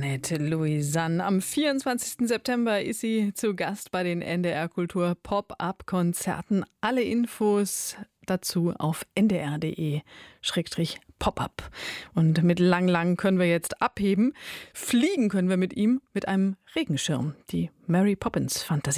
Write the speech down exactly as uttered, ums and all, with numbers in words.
Annette Louisanne. Am vierundzwanzigsten September ist sie zu Gast bei den N D R Kultur Pop-Up-Konzerten. Alle Infos dazu auf n d r punkt d e Schrägstrich Pop-Up. Und mit Lang Lang können wir jetzt abheben. Fliegen können wir mit ihm mit einem Regenschirm. Die Mary Poppins Fantasie.